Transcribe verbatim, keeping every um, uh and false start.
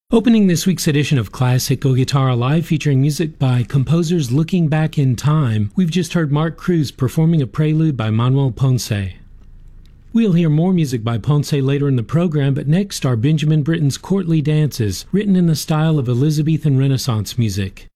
Opening this week's edition of Classical Guitar Live featuring music by composers looking back in time, we've just heard Mark Cruz performing a prelude by Manuel Ponce. We'll hear more music by Ponce later in the program, but next are Benjamin Britten's Courtly Dances, written in the style of Elizabethan Renaissance music.